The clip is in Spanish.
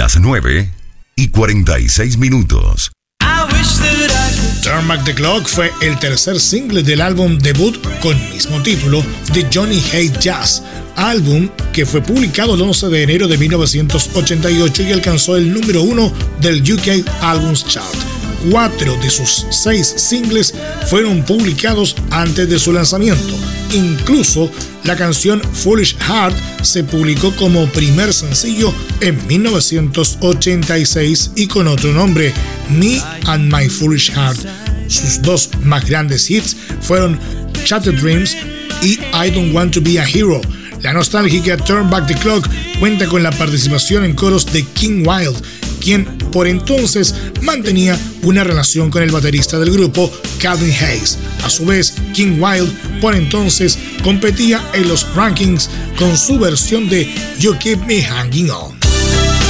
Las 9:46. Turn Back the Clock fue el tercer single del álbum debut con mismo título de Johnny Hate Jazz, álbum que fue publicado el 11 de enero de 1988 y alcanzó el número 1 del UK Albums Chart. 4 de sus 6 singles fueron publicados antes de su lanzamiento. Incluso la canción Foolish Heart se publicó como primer sencillo en 1986 y con otro nombre, Me and My Foolish Heart. Sus dos más grandes hits fueron Shattered Dreams y I Don't Want to Be a Hero. La nostálgica Turn Back the Clock cuenta con la participación en coros de King Wild, quien por entonces mantenía una relación con el baterista del grupo, Calvin Hayes. A su vez, King Wild por entonces competía en los rankings con su versión de You Keep Me Hanging On.